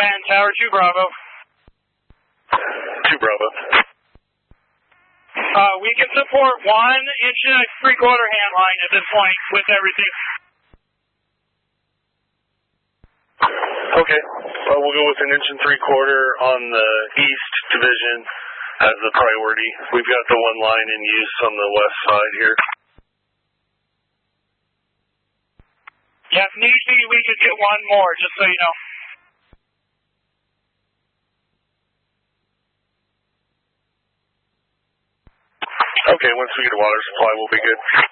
Command Tower 2 Bravo. 2 Bravo. We can support 1 inch and 3/4 hand line at this point with everything. Okay. We'll go with 1 inch and 3/4 on the East Division as the priority. We've got the 1 line in use on the west side here. Yeah, if need be, we could get 1 more, just so you know. Okay, once we get a water supply, we'll be good.